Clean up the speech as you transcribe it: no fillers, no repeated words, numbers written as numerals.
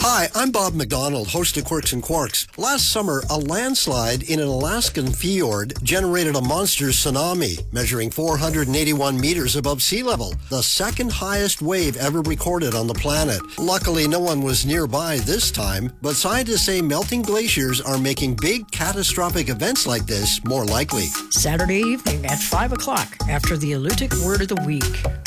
Hi, I'm Bob McDonald, host of Quirks and Quarks. Last summer, a landslide in an Alaskan fjord generated a monster tsunami, measuring 481 meters above sea level, the second highest wave ever recorded on the planet. Luckily, no one was nearby this time, but scientists say melting glaciers are making big catastrophic events like this more likely. Saturday evening at 5 o'clock after the Alutiiq Word of the Week.